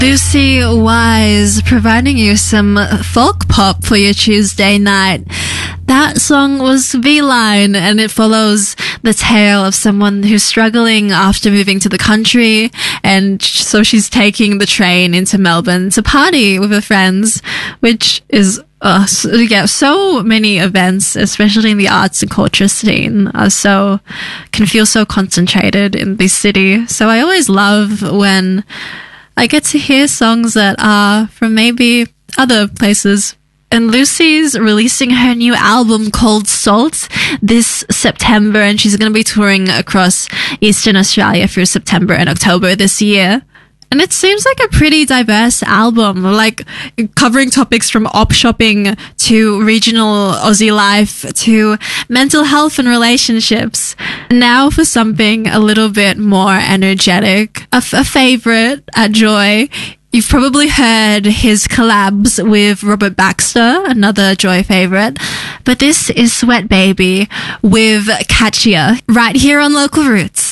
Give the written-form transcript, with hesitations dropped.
Lucy Wise providing you some folk pop for your Tuesday night. That song was V-Line, and it follows the tale of someone who's struggling after moving to the country, and so she's taking the train into Melbourne to party with her friends, which is so many events, especially in the arts and culture scene, can feel so concentrated in this city. So I always love when I get to hear songs that are from maybe other places. And Lucy's releasing her new album called Salt this September, and she's going to be touring across Eastern Australia through September and October this year. And it seems like a pretty diverse album, like covering topics from op shopping to regional Aussie life to mental health and relationships. Now for something a little bit more energetic, a favorite at Joy. You've probably heard his collabs with Robert Baxter, another Joy favorite. But this is Sweat Baby with Katya, right here on Local Roots.